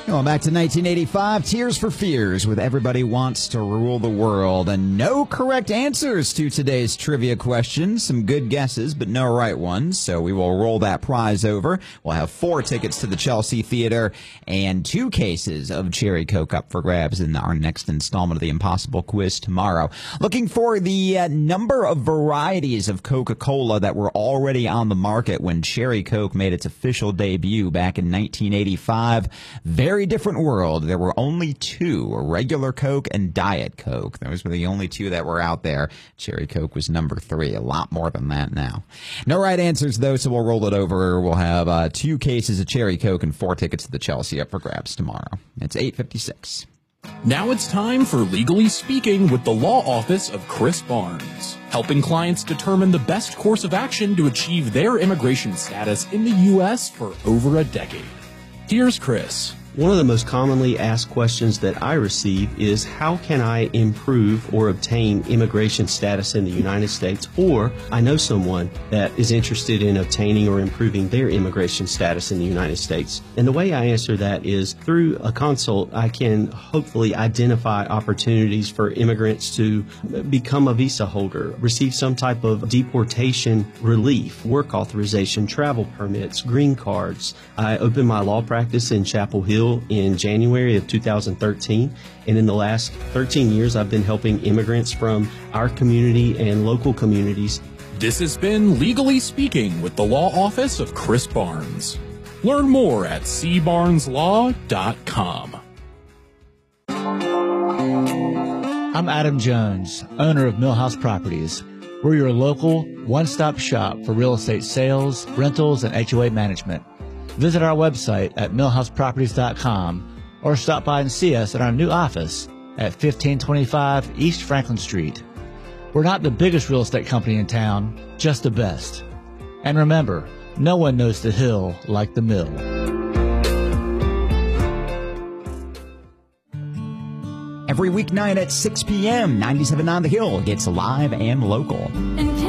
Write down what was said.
Going back to 1985, Tears for Fears with Everybody Wants to Rule the World. And no correct answers to today's trivia questions. Some good guesses, but no right ones. So we will roll that prize over. We'll have 4 tickets to the Chelsea Theater and 2 cases of Cherry Coke up for grabs in our next installment of the Impossible Quiz tomorrow. Looking for the number of varieties of Coca-Cola that were already on the market when Cherry Coke made its official debut back in 1985. Very different world. There were only 2, regular Coke and Diet Coke. Those were the only 2 that were out there. Cherry Coke was number 3. A lot more than that now. No right answers, though, so we'll roll it over. We'll have 2 cases of Cherry Coke and 4 tickets to the Chelsea up for grabs tomorrow. It's 8:56. Now it's time for Legally Speaking with the law office of Chris Barnes, helping clients determine the best course of action to achieve their immigration status in the U.S. for over a decade. Here's Chris. One of the most commonly asked questions that I receive is, how can I improve or obtain immigration status in the United States? Or I know someone that is interested in obtaining or improving their immigration status in the United States. And the way I answer that is through a consult, I can hopefully identify opportunities for immigrants to become a visa holder, receive some type of deportation relief, work authorization, travel permits, green cards. I opened my law practice in Chapel Hill in January of 2013, and in the last 13 years I've been helping immigrants from our community and local communities. This has been Legally Speaking with the law office of Chris Barnes. Learn more at cbarneslaw.com. I'm Adam Jones, owner of Millhouse Properties. We're your local one-stop shop for real estate sales, rentals, and HOA management. Visit our website at millhouseproperties.com or stop by and see us at our new office at 1525 East Franklin Street. We're not the biggest real estate company in town, just the best. And remember, no one knows the hill like the mill. Every weeknight at 6 p.m., 97 on the Hill gets live and local.